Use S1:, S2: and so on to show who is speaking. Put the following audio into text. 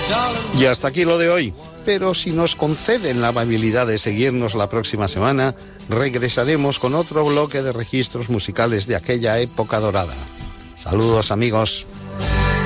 S1: Y hasta aquí lo de hoy. Pero si nos conceden la amabilidad de seguirnos la próxima semana, regresaremos con otro bloque de registros musicales de aquella época dorada. Saludos, amigos.